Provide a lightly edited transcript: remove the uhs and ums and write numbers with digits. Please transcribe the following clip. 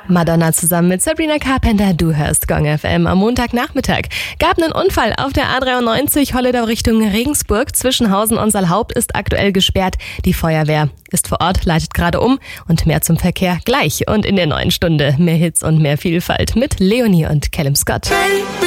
Madonna zusammen mit Sabrina Carpenter, du hörst Gong FM am Montagnachmittag. Gab einen Unfall auf der A93 Holledau Richtung Regensburg. Zwischen Hausen und Saalhaupt ist aktuell gesperrt. Die Feuerwehr ist vor Ort, leitet gerade um und mehr zum Verkehr gleich. Und in der neuen Stunde mehr Hits und mehr Vielfalt mit Leonie und Callum Scott.